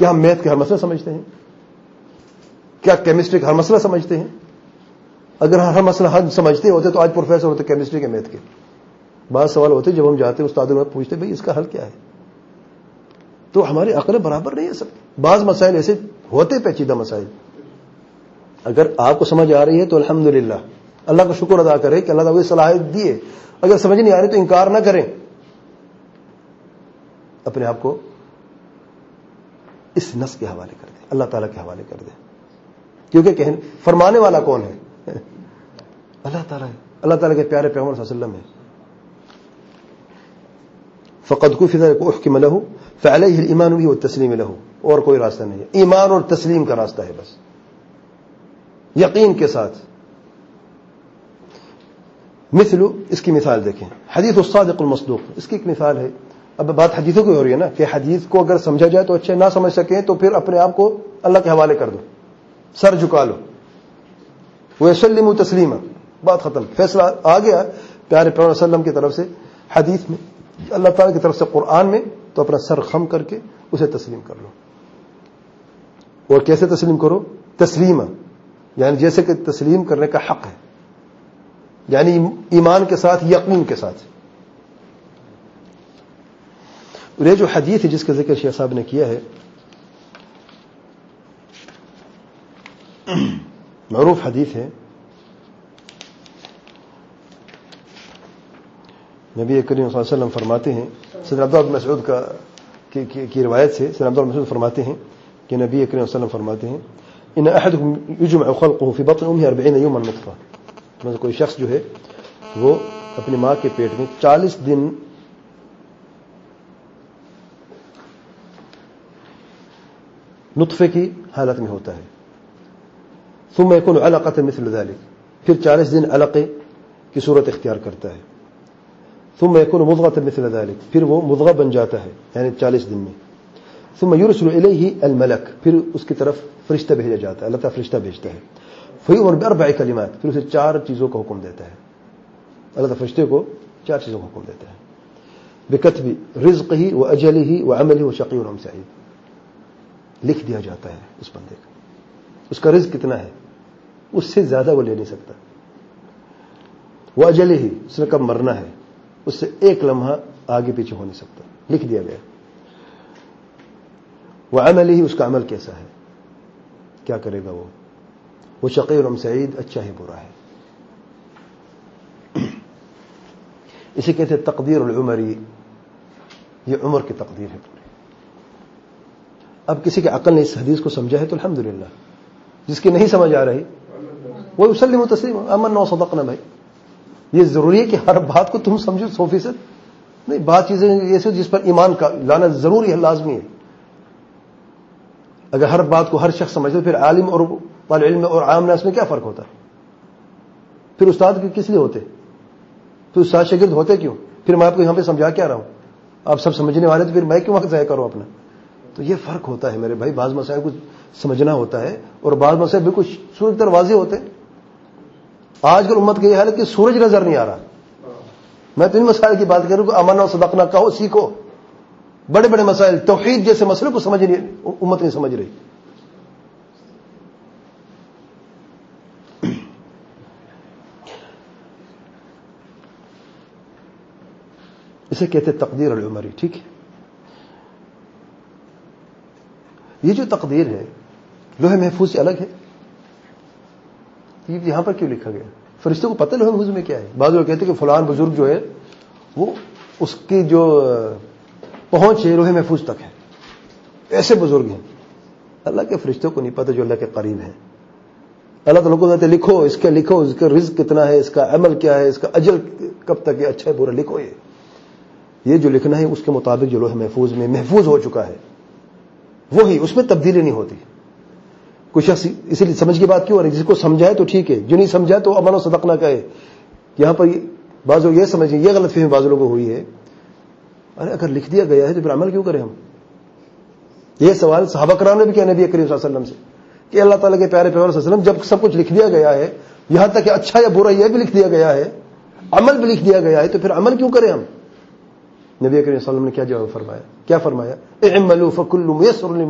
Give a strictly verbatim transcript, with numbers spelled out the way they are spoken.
کیا ہم میتھ کے ہر مسئلہ سمجھتے ہیں؟ کیا کیمسٹری کا ہر مسئلہ سمجھتے ہیں؟ اگر ہر مسئلہ ہم سمجھتے ہوتے تو آج پروفیسر ہوتے کیمسٹری کے میتھ کے. بعض سوال ہوتے جب ہم جاتے استادوں میں پوچھتے بھئی اس کا حل کیا ہے. تو ہماری عقل برابر نہیں ہے سب. بعض مسائل ایسے ہوتے پیچیدہ مسائل, اگر آپ کو سمجھ آ رہی ہے تو الحمدللہ اللہ کا شکر ادا کرے کہ اللہ تعالیٰ کو صلاحیت دی ہے. اگر سمجھ نہیں آ رہی تو انکار نہ کریں, اپنے آپ کو اس نص کے حوالے کر دیں, اللہ تعالیٰ کے حوالے کر دیں, کیونکہ فرمانے والا کون ہے؟ اللہ تعالیٰ ہے. اللہ تعالیٰ کے پیارے پیغمبر صلی اللہ علیہ وسلم ہے. فقد کفی ذلک احکم له فعلیہ الایمان به والتسلیم له, اور کوئی راستہ نہیں ہے. ایمان اور تسلیم کا راستہ ہے بس, یقین کے ساتھ. مثل, اس کی مثال دیکھیں, حدیث الصادق المصدوق, اس کی ایک مثال ہے. اب بات حدیثوں کی ہو رہی ہے نا, کہ حدیث کو اگر سمجھا جائے تو اچھا, نہ سمجھ سکیں تو پھر اپنے آپ کو اللہ کے حوالے کر دو, سر جھکا لو. وَيَسَلِّمُ تَسْلِيمًا, بات ختم, فیصلہ آ گیا پیارے پیغمبر صلی اللہ علیہ وسلم کی طرف سے حدیث میں, اللہ تعالیٰ کی طرف سے قرآن میں, تو اپنا سر خم کر کے اسے تسلیم کر لو. اور کیسے تسلیم کرو؟ تسلیمہ, یعنی جیسے کہ تسلیم کرنے کا حق ہے, یعنی ایمان کے ساتھ, یقین کے ساتھ. اور یہ جو حدیث ہے جس کا ذکر شیخ صاحب نے کیا ہے, معروف حدیث ہے. نبی کریم صلی اللہ علیہ وسلم فرماتے ہیں, سیدنا عبداللہ بن مسعود کا کی, کی, کی روایت سے سیدنا عبداللہ بن مسعود فرماتے ہیں کہ نبی کریم صلی اللہ علیہ وسلم فرماتے ہیں, ان احدکم یجمع خلقه فی بطن امه اربعین یوما نطفہ, مثلا کوئی شخص جو ہے وہ اپنی ماں کے پیٹ میں چالیس دن نطفے کی حالت میں ہوتا ہے. ثم يكون علقة مثل ذلك, پھر چالیس دن علقے کی صورت اختیار کرتا ہے. ثم يكون مضغة مثل ذلك, پھر وہ مضغہ بن جاتا ہے یعنی چالیس دن میں. ثم يرسل إليه الملك, پھر اس کی طرف فرشتہ بھیجا جاتا ہے, اللہ تعالیٰ فرشتہ بھیجتا ہے. فيؤمر بأربع كلمات, پھر اسے چار چیزوں کا حکم دیتا ہے. اللہ تعالیٰ فرشتے کو چار چیزوں کا حکم دیتا ہے. بكتب رزقه وأجله وعمله وشقي أم سعيد, لکھ دیا جاتا ہے اس بندے کا, اس کا رزق کتنا ہے, اس سے زیادہ وہ لے نہیں سکتا. وأجله, اس نے کب مرنا ہے, اس سے ایک لمحہ آگے پیچھے ہو نہیں سکتا, لکھ دیا گیا. وعمله, اس کا عمل کیسا ہے, کیا کرے گا وہ. وہ شقی ام سعید, اچھا ہے برا ہے. اسے کہتے ہیں تقدیر العمری, یہ عمر کی تقدیر ہے پوری. اب کسی کے عقل نے اس حدیث کو سمجھا ہے تو الحمدللہ, جس کی نہیں سمجھ آ رہی وہ یسلم تسلیم آمنا وصدقنا. بھائی یہ ضروری ہے کہ ہر بات کو تم سمجھو سو فیصد نہیں, بات چیزیں ایسے جس پر ایمان کا لانا ضروری ہے, لازمی ہے. اگر ہر بات کو ہر شخص سمجھے پھر عالم اور طالب علم اور عام ناس میں کیا فرق ہوتا ہے؟ پھر استاد کس لیے ہوتے, پھر استاد شاگرد ہوتے کیوں؟ پھر میں آپ کو یہاں پہ سمجھا کیا رہا ہوں, آپ سب سمجھنے والے, تو پھر میں کیوں وقت ضائع کروں اپنا. تو یہ فرق ہوتا ہے میرے بھائی, بعض مسائل کو سمجھنا ہوتا ہے اور بعض مسائل بالکل سورج در واضح ہوتے ہیں. آج کل امت کی یہ حالت کہ سورج نظر نہیں آ رہا. میں تو ان مسائل کی بات کروں کہ امنا و صدقنا کہو, سیکھو. بڑے بڑے مسائل, توحید جیسے مسئلے کو سمجھ نہیں, امت نہیں سمجھ رہی. اسے کہتے تقدیر العمری. ٹھیک ہے, یہ جو تقدیر ہے لوح محفوظ سے الگ ہے. یہاں پر کیوں لکھا گیا؟ فرشتوں کو پتہ لوح محفوظ میں کیا ہے. بعض لوگ کہتے ہیں کہ فلان بزرگ جو ہے وہ اس کی جو پہنچ ہے لوح محفوظ تک ہے, ایسے بزرگ ہیں. اللہ کے فرشتوں کو نہیں پتہ جو اللہ کے قریب ہیں. اللہ تعالیٰ کو کہتے ہیں لکھو, اس کے لکھو, اس کا رزق کتنا ہے, اس کا عمل کیا ہے, اس کا اجل کب تک ہے, اچھا ہے برا, لکھو. یہ یہ جو لکھنا ہے اس کے مطابق جو لوح محفوظ میں محفوظ ہو چکا ہے وہی, اس میں تبدیلی نہیں ہوتی. کوئی شخص اسی لیے سمجھ کی بات کیوں ہو رہی, جس کو سمجھائے تو ٹھیک ہے, جو نہیں سمجھائے تو امن و صدق نہ کہے. یہاں پر بعض لوگ یہ سمجھیں, یہ غلط فہمی بعض لوگوں کو ہوئی ہے, ارے اگر لکھ دیا گیا ہے تو پھر عمل کیوں کریں ہم. یہ سوال صحابہ کرام نے بھی کیا نبی کریم صلی اللہ علیہ وسلم سے کہ اللہ تعالیٰ کے پیارے پیغمبر صلی اللہ علیہ وسلم جب سب کچھ لکھ دیا گیا ہے, یہاں تک کہ اچھا یا برا یہ بھی لکھ دیا گیا ہے, عمل بھی لکھ دیا گیا ہے, تو پھر عمل کیوں کریں ہم. نبی کریم صلی اللہ علیہ وسلم نے کیا جواب فرمایا, کیا فرمایا, اعملوا فکل میسر